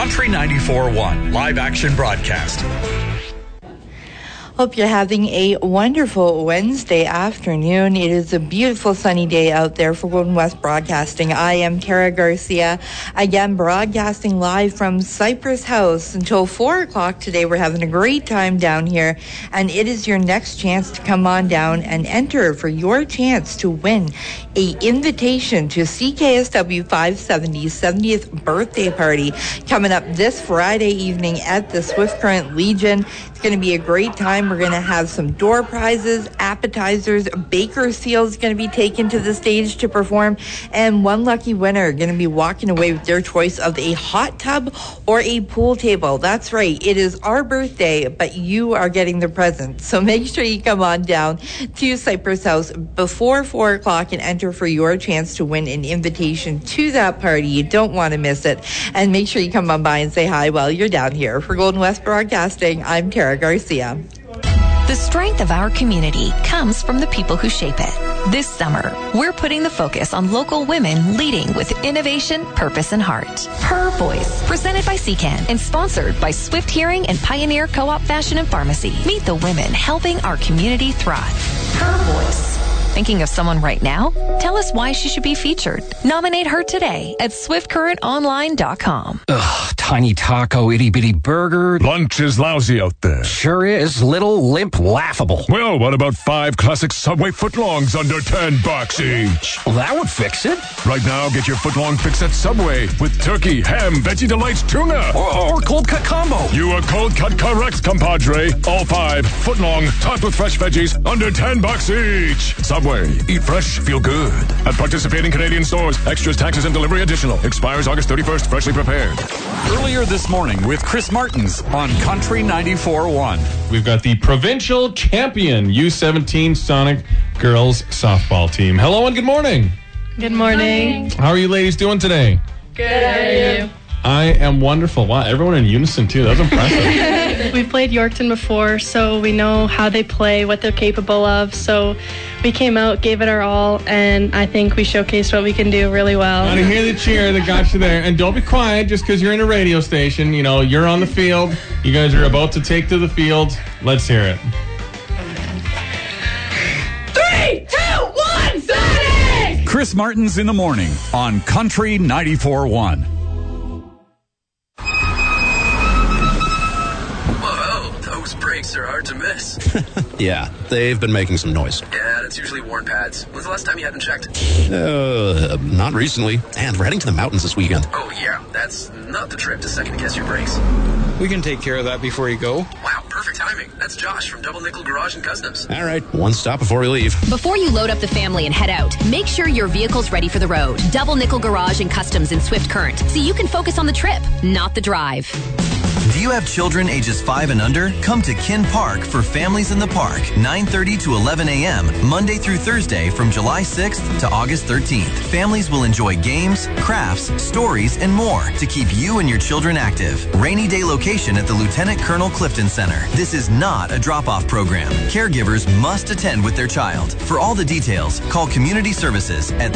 Country 94.1 live action broadcast. Hope you're having a wonderful Wednesday afternoon. It is a beautiful sunny day out there for Golden West Broadcasting. I am Tara Garcia, again broadcasting live from Cypress House until 4 o'clock today. We're having a great time down here, and it is your next chance to come on down and enter for your chance to win a invitation to CKSW 570's 70th birthday party coming up this Friday evening at the Swift Current Legion. It's going to be a great time. We're going to have some door prizes, appetizers, Baker Seals going to be taken to the stage to perform, and one lucky winner going to be walking away with their choice of a hot tub or a pool table. That's right. It is our birthday, but you are getting the present. So make sure you come on down to Cypress House before 4 o'clock and enter for your chance to win an invitation to that party. You don't want to miss it. And make sure you come on by and say hi while you're down here. For Golden West Broadcasting, I'm Tara Garcia. The strength of our community comes from the people who shape it. This summer, we're putting the focus on local women leading with innovation, purpose, and heart. Her Voice, presented by CCAN and sponsored by Swift Hearing and Pioneer Co-op Fashion and Pharmacy. Meet the women helping our community thrive. Her Voice. Thinking of someone right now? Tell us why she should be featured. Nominate her today at swiftcurrentonline.com. Ugh, tiny taco, itty-bitty burger. Lunch is lousy out there. Sure is. Little, limp, laughable. Well, what about 5 classic Subway footlongs under $10 each? Well, that would fix it. Right now, get your footlong fix at Subway with turkey, ham, Veggie Delights, tuna. Or cold cut combo. You are cold cut correct, compadre. All 5 footlong, topped with fresh veggies, under $10 each. Subway. Eat fresh, feel good. At participating Canadian stores. Extras, taxes, and delivery additional. Expires August 31st. Freshly prepared. Earlier this morning with Chris Martins on Country 94.1. We've got the provincial champion U17 Sonic girls softball team. Hello and good morning. Good morning. How are you ladies doing today? Good. How are you? I am wonderful. Wow, everyone in unison too. That was impressive. We've played Yorkton before, so we know how they play, what they're capable of. So we came out, gave it our all, and I think we showcased what we can do really well. Got to hear the cheer that got you there. And don't be quiet just because you're in a radio station. You know, you're on the field. You guys are about to take to the field. Let's hear it. 3, 2, 1, Sonic! Chris Martins in the morning on Country 94.1. Brakes are hard to miss. Yeah, they've been making some noise. Yeah, that's usually worn pads. When's the last time you had them checked? Not recently. And we're heading to the mountains this weekend. Oh, yeah, that's not the trip to second guess your brakes. We can take care of that before you go. Wow, perfect timing. That's Josh from Double Nickel Garage and Customs. All right, one stop before we leave. Before you load up the family and head out, make sure your vehicle's ready for the road. Double Nickel Garage and Customs in Swift Current, so you can focus on the trip, not the drive. Do you have children ages 5 and under? Come to Kin Park for Families in the Park, 9:30 to 11 a.m., Monday through Thursday from July 6th to August 13th. Families will enjoy games, crafts, stories, and more to keep you and your children active. Rainy day location at the Lieutenant Colonel Clifton Center. This is not a drop-off program. Caregivers must attend with their child. For all the details, call Community Services at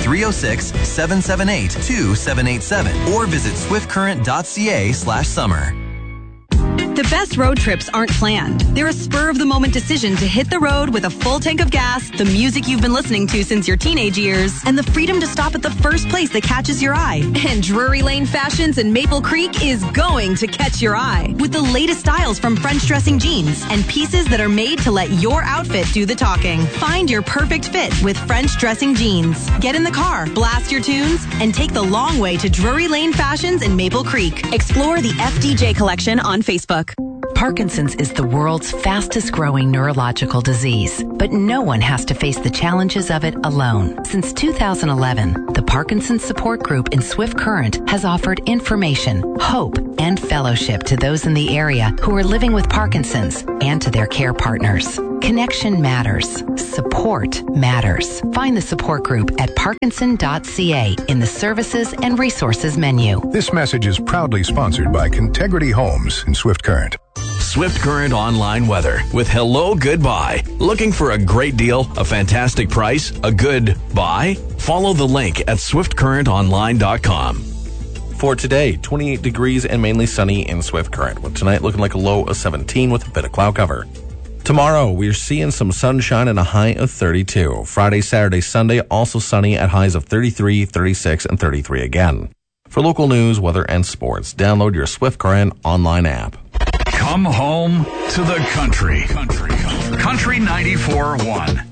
306-778-2787 or visit swiftcurrent.ca/summer. The best road trips aren't planned. They're a spur-of-the-moment decision to hit the road with a full tank of gas, the music you've been listening to since your teenage years, and the freedom to stop at the first place that catches your eye. And Drury Lane Fashions in Maple Creek is going to catch your eye. With the latest styles from French dressing jeans and pieces that are made to let your outfit do the talking. Find your perfect fit with French dressing jeans. Get in the car, blast your tunes, and take the long way to Drury Lane Fashions in Maple Creek. Explore the FDJ collection on Facebook. Parkinson's is the world's fastest growing neurological disease, but no one has to face the challenges of it alone. Since 2011, the Parkinson's Support Group in Swift Current has offered information, hope, and fellowship to those in the area who are living with Parkinson's and to their care partners. Connection matters. Support matters. Find the support group at parkinson.ca in the Services and Resources menu. This message is proudly sponsored by Contegrity Homes in Swift Current. Swift Current online weather with Hello Goodbye. Looking for a great deal, a fantastic price, a good buy? Follow the link at swiftcurrentonline.com. For today, 28 degrees and mainly sunny in Swift Current, with tonight looking like a low of 17 with a bit of cloud cover. Tomorrow, we're seeing some sunshine and a high of 32. Friday, Saturday, Sunday, also sunny at highs of 33, 36, and 33 again. For local news, weather, and sports, download your Swift Current online app. Come home to the country. Country 94.1.